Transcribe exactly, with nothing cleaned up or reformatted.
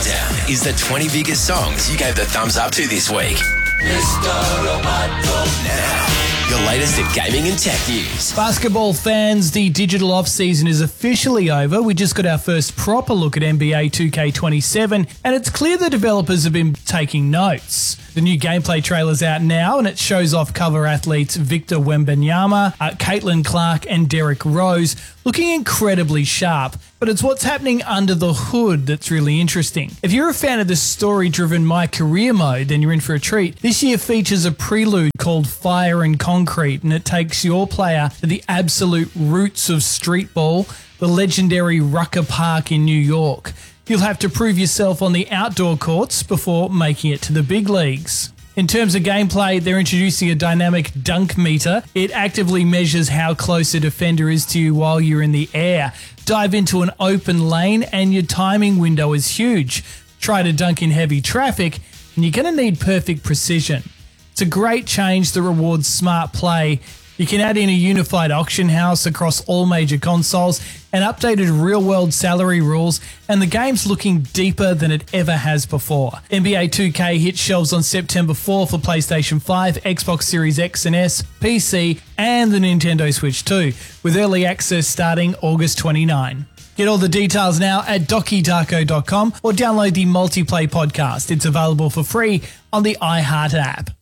Countdown is the twenty biggest songs you gave the thumbs up to this week. Now, your latest in gaming and tech news. Basketball fans, the digital off-season is officially over. We just got our first proper look at N B A two K twenty-seven, and it's clear the developers have been taking notes. The new gameplay trailer's out now, and it shows off cover athletes Victor Wembanyama, uh, Caitlin Clark, and Derrick Rose looking incredibly sharp. But it's what's happening under the hood that's really interesting. If you're a fan of the story-driven My Career mode, then you're in for a treat. This year features a prelude called Fire and Concrete, and it takes your player to the absolute roots of streetball, the legendary Rucker Park in New York. You'll have to prove yourself on the outdoor courts before making it to the big leagues. In terms of gameplay, they're introducing a dynamic dunk meter. It actively measures how close a defender is to you while you're in the air. Dive into an open lane and your timing window is huge. Try to dunk in heavy traffic and you're going to need perfect precision. It's a great change that rewards smart play. You can add in a unified auction house across all major consoles and updated real-world salary rules, and the game's looking deeper than it ever has before. N B A two K hits shelves on September fourth for PlayStation five, Xbox Series X and S, P C, and the Nintendo Switch two, with early access starting August twenty-ninth. Get all the details now at doki darko dot com or download the Multiplay podcast. It's available for free on the iHeart app.